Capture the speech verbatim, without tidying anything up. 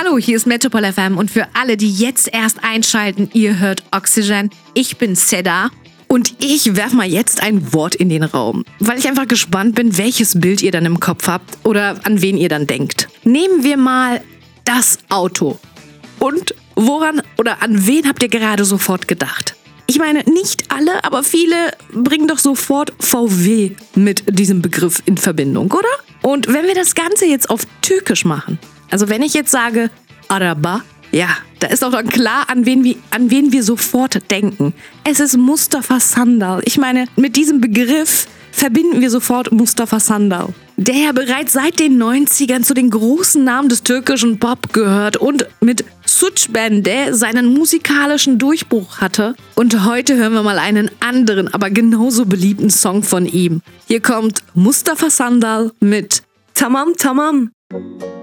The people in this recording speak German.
Hallo, hier ist Metropol F M und für alle, die jetzt erst einschalten, ihr hört Oxygen. Ich bin Seda und ich werfe mal jetzt ein Wort in den Raum, weil ich einfach gespannt bin, welches Bild ihr dann im Kopf habt oder an wen ihr dann denkt. Nehmen wir mal das Auto. Und woran oder an wen habt ihr gerade sofort gedacht? Ich meine, nicht alle, aber viele bringen doch sofort V W mit diesem Begriff in Verbindung, oder? Und wenn wir das Ganze jetzt auf Türkisch machen, also wenn ich jetzt sage Araba, ja, da ist doch dann klar, an wen wir, an wen wir sofort denken. Es ist Mustafa Sandal. Ich meine, mit diesem Begriff verbinden wir sofort Mustafa Sandal, der ja bereits seit den neunzigern zu den großen Namen des türkischen Pop gehört und mit Suç Bende seinen musikalischen Durchbruch hatte. Und heute hören wir mal einen anderen, aber genauso beliebten Song von ihm. Hier kommt Mustafa Sandal mit Tamam Tamam.